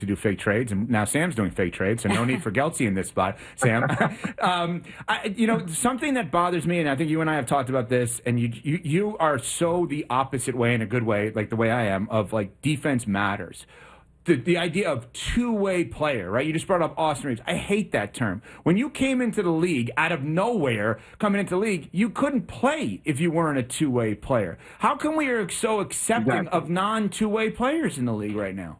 to do fake trades, and now Sam's doing fake trades, so no need for Gelsey in this spot, Sam. Something that bothers me, and I think you and I have talked about this, and you are so the opposite way in a good way, like the way I am, of like defense matters. The idea of two-way player, right? You just brought up Austin Reeves. I hate that term. When you came into the league out of nowhere, coming into the league, you couldn't play if you weren't a two-way player. How come we are so accepting of non-two-way players in the league right now?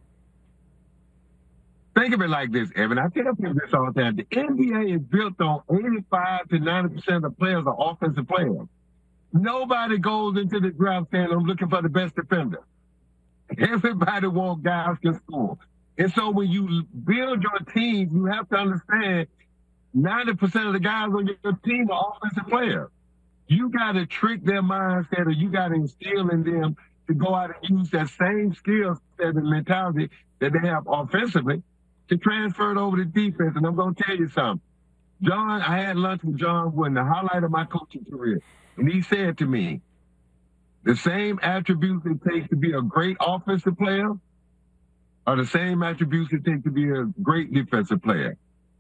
Think of it like this, Evan. I tell people this all the time. The NBA is built on 85 to 90% of the players are offensive players. Nobody goes into the draft saying, I'm looking for the best defender. Everybody wants guys who can score. And so when you build your team, you have to understand 90% of the guys on your team are offensive players. You got to trick their mindset, or you got to instill in them to go out and use that same skill set and mentality that they have offensively to transfer it over to defense. And I'm going to tell you something. I had lunch with John Wooden, the highlight of my coaching career. And he said to me, the same attributes it takes to be a great offensive player are the same attributes it takes to be a great defensive player.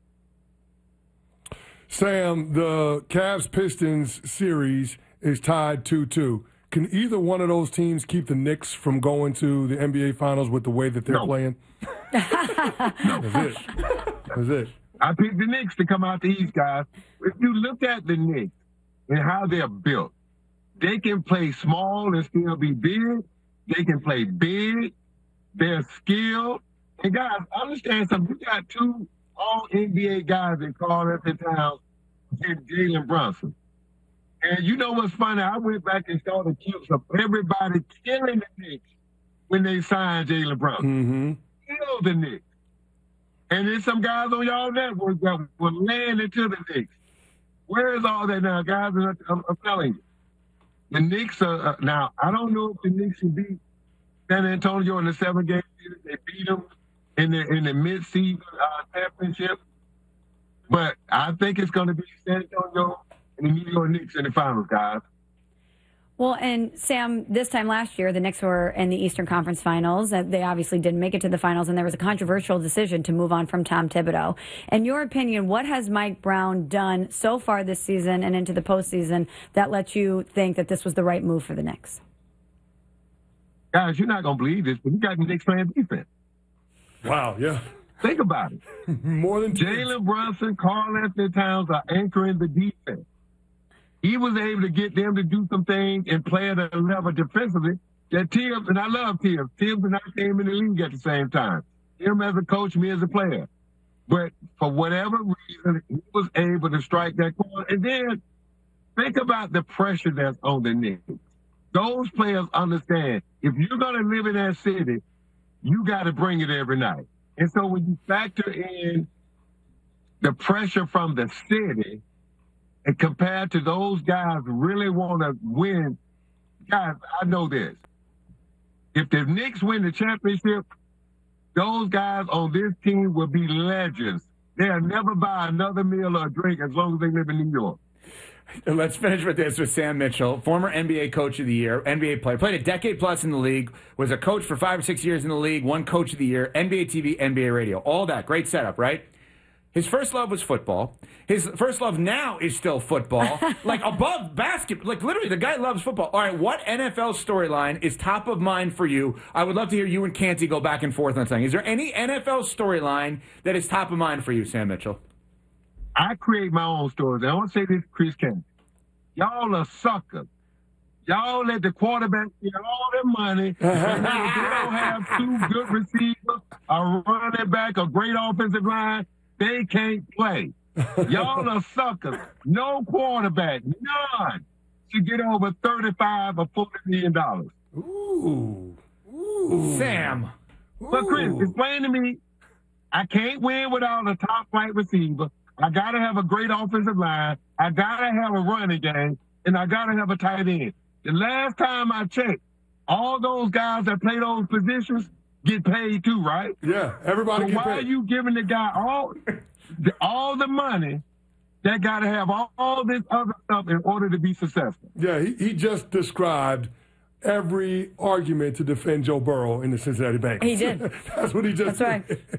Sam, the Cavs-Pistons series is tied 2-2. Can either one of those teams keep the Knicks from going to the NBA Finals with the way that they're playing? No. That's it. I picked the Knicks to come out the East, guys. If you look at the Knicks and how they're built, they can play small and still be big. They can play big. They're skilled. And guys, understand something. You got two all-NBA guys in Karl-Anthony Towns and Jalen Brunson. And you know what's funny? I went back and saw the clips of everybody killing the Knicks when they signed Jalen Brunson. Killed the Knicks. And there's some guys on y'all network that were laying into the Knicks. Where is all that now, guys? I'm telling you. The Knicks are, now, I don't know if the Knicks can beat San Antonio in the 7-game series. They beat them in the mid-season championship. But I think it's going to be San Antonio and the New York Knicks in the finals, guys. Well, and Sam, this time last year, the Knicks were in the Eastern Conference Finals. They obviously didn't make it to the finals, and there was a controversial decision to move on from Tom Thibodeau. In your opinion, what has Mike Brown done so far this season and into the postseason that lets you think that this was the right move for the Knicks? Guys, you're not going to believe this, but you got the Knicks playing defense. Wow, yeah. Think about it. More than Jalen Brunson, Karl-Anthony Towns are anchoring the defense. He was able to get them to do some things and play at a level defensively that Tibbs, and I love Tibbs. Tibbs and I came in the league at the same time. Him as a coach, me as a player. But for whatever reason, he was able to strike that corner. And then think about the pressure that's on the Knicks. Those players understand if you're going to live in that city, you got to bring it every night. And so when you factor in the pressure from the city, and compared to those guys really want to win, guys, I know this. If the Knicks win the championship, those guys on this team will be legends. They'll never buy another meal or a drink as long as they live in New York. Let's finish with this with Sam Mitchell, former NBA Coach of the Year, NBA player, played a decade plus in the league, was a coach for 5 or 6 years in the league, won Coach of the Year, NBA TV, NBA radio, all that. Great setup, right? His first love was football. His first love now is still football, like above basketball. Like literally, the guy loves football. All right, what NFL storyline is top of mind for you? I would love to hear you and Canty go back and forth on something. Is there any NFL storyline that is top of mind for you, Sam Mitchell? I create my own stories. I want to say this to Chris Canty. Y'all are suckers. Y'all let the quarterback get all their money. They don't have two good receivers, a running back, a great offensive line. They can't play. Y'all are suckers. No quarterback, none, to get over $35 or $40 million. Ooh. Sam. But Chris, explain to me, I can't win without a top flight receiver. I got to have a great offensive line. I got to have a running game, and I got to have a tight end. The last time I checked, all those guys that play those positions get paid too, right? Yeah, everybody so get paid. why are you giving the guy all the money that got to have all this other stuff in order to be successful? Yeah, he just described every argument to defend Joe Burrow in the Cincinnati Bengals. He did. That's what he just That's right. did.